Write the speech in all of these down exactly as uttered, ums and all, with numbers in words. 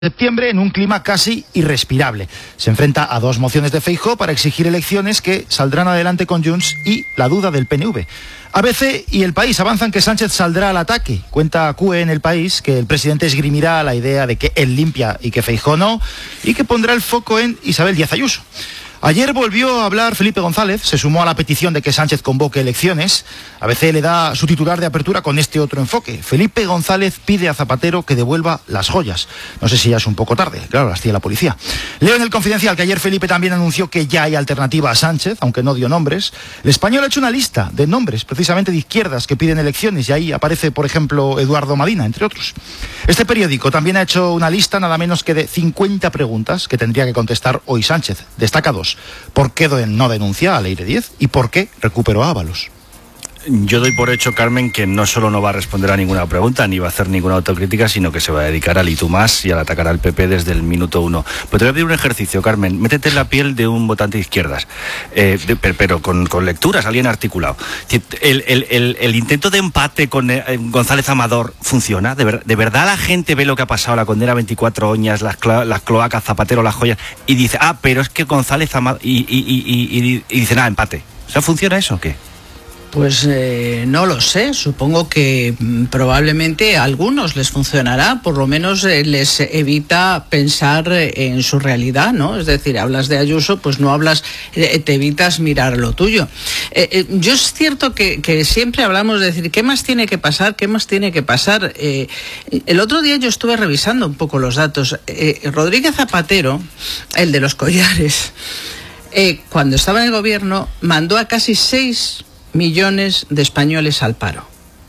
septiembre en un clima casi irrespirable. Se enfrenta a dos mociones de Feijóo para exigir elecciones que saldrán adelante con Junts y la duda del P N V. A B C y El País avanzan que Sánchez saldrá al ataque. Cuenta C U E en El País que el presidente esgrimirá la idea de que él limpia y que Feijóo no, y que pondrá el foco en Isabel Díaz Ayuso. Ayer volvió a hablar Felipe González, se sumó a la petición de que Sánchez convoque elecciones. A B C le da su titular de apertura con este otro enfoque. Felipe González pide a Zapatero que devuelva las joyas. No sé si ya es un poco tarde, claro, las tiene la policía. Leo en El Confidencial que ayer Felipe también anunció que ya hay alternativa a Sánchez, aunque no dio nombres. El Español ha hecho una lista de nombres, precisamente de izquierdas, que piden elecciones, y ahí aparece, por ejemplo, Eduardo Madina, entre otros. Este periódico también ha hecho una lista nada menos que de cincuenta preguntas que tendría que contestar hoy Sánchez. Destaca dos. ¿Por qué no denuncia a Leire Diez? ¿Y por qué recuperó a Ábalos? Yo doy por hecho, Carmen, que no solo no va a responder a ninguna pregunta, ni va a hacer ninguna autocrítica, sino que se va a dedicar al y tú más y al atacar al P P desde el minuto uno. Pero te voy a pedir un ejercicio, Carmen. Métete en la piel de un votante de izquierdas, eh, de, pero con, con lecturas, alguien articulado. El, el, el, el intento de empate con eh, González Amador funciona. ¿De, ver, ¿De verdad la gente ve lo que ha pasado, la condena veinticuatro oñas, las, clo las cloacas, Zapatero, las joyas, y dice, ah, pero es que González Amador... Y, y, y, y, y, y dice, nada, empate. O sea, ¿funciona eso o qué? Pues eh, no lo sé, supongo que mm, probablemente a algunos les funcionará, por lo menos eh, les evita pensar eh, en su realidad, ¿no? Es decir, hablas de Ayuso, pues no hablas, eh, te evitas mirar lo tuyo. Eh, eh, yo es cierto que, que siempre hablamos de decir, ¿qué más tiene que pasar? ¿Qué más tiene que pasar? Eh, el otro día yo estuve revisando un poco los datos. Eh, Rodríguez Zapatero, el de los collares, eh, cuando estaba en el gobierno, mandó a casi seis millones de españoles al paro.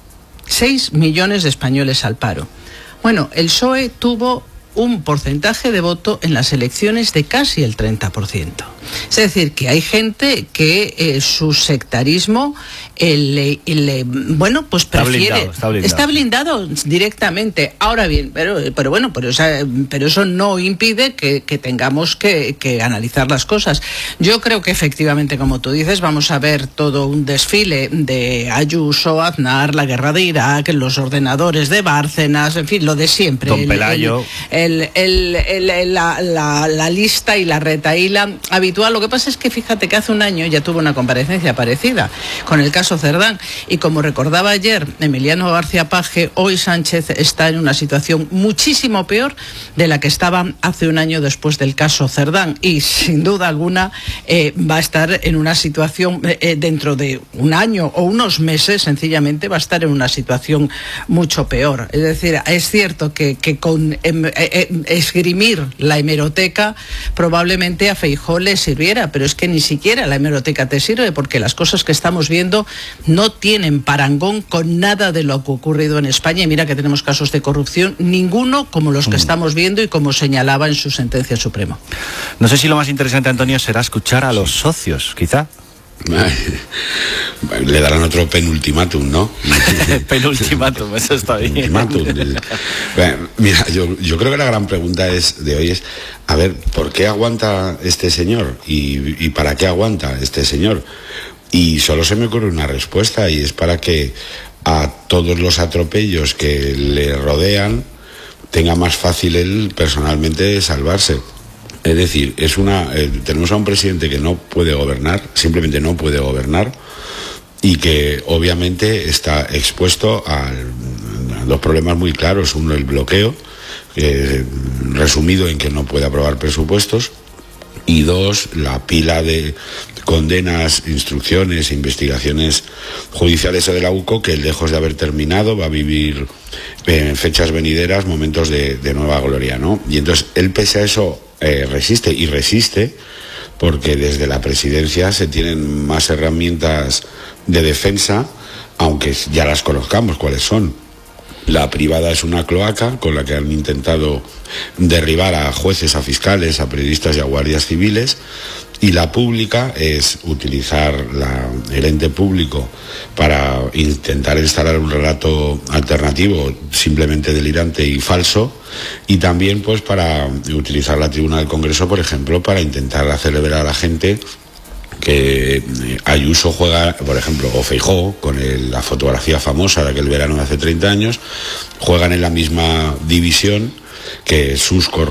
Seis millones de españoles al paro. Bueno, el P S O E tuvo un porcentaje de voto en las elecciones de casi el treinta por ciento. Es decir, que hay gente que eh, su sectarismo eh, le, le, bueno, pues prefiere... Está blindado, está blindado. Está blindado directamente. Ahora bien, pero, pero bueno, pero, o sea, pero eso no impide que, que tengamos que, que analizar las cosas. Yo creo que efectivamente, como tú dices, vamos a ver todo un desfile de Ayuso, Aznar, la guerra de Irak, los ordenadores de Bárcenas, en fin, lo de siempre. Don Pelayo. El, el, el, el, la, la, la lista y la retahíla habitual. Lo que pasa es que fíjate que hace un año ya tuvo una comparecencia parecida con el caso Cerdán, y como recordaba ayer Emiliano García Paje, hoy Sánchez está en una situación muchísimo peor de la que estaba hace un año después del caso Cerdán, y sin duda alguna eh, va a estar en una situación eh, dentro de un año o unos meses, sencillamente va a estar en una situación mucho peor. Es decir, es cierto que, que con em, eh, esgrimir la hemeroteca probablemente a Feijóo le sirviera, pero es que ni siquiera la hemeroteca te sirve, porque las cosas que estamos viendo no tienen parangón con nada de lo que ha ocurrido en España, y mira que tenemos casos de corrupción, ninguno como los que estamos viendo y como señalaba en su sentencia suprema. No sé si lo más interesante, Antonio, será escuchar a los socios, quizá. Le darán otro penultimátum, ¿no? Penultimátum, eso está bien. Penultimátum. Bueno, mira, yo, yo creo que la gran pregunta es de hoy es, a ver, ¿por qué aguanta este señor? ¿Y, y para qué aguanta este señor? Y solo se me ocurre una respuesta, y es para que a todos los atropellos que le rodean tenga más fácil él personalmente salvarse. Es decir, es una eh, tenemos a un presidente que no puede gobernar, simplemente no puede gobernar, y que obviamente está expuesto a, a dos problemas muy claros. Uno, el bloqueo, eh, resumido en que no puede aprobar presupuestos, y dos, la pila de condenas, instrucciones, investigaciones judiciales de la U C O, que lejos de haber terminado va a vivir en fechas venideras momentos de, de nueva gloria, ¿no? Y entonces él, pese a eso, eh, resiste y resiste porque desde la presidencia se tienen más herramientas de defensa, aunque ya las conozcamos cuáles son. La privada es una cloaca con la que han intentado derribar a jueces, a fiscales, a periodistas y a guardias civiles, y la pública es utilizar la, el ente público para intentar instalar un relato alternativo simplemente delirante y falso, y también pues para utilizar la tribuna del Congreso, por ejemplo, para intentar hacerle ver a la gente que Ayuso juega, por ejemplo, o Feijóo, con el, la fotografía famosa de aquel verano de hace treinta años, juegan en la misma división que sus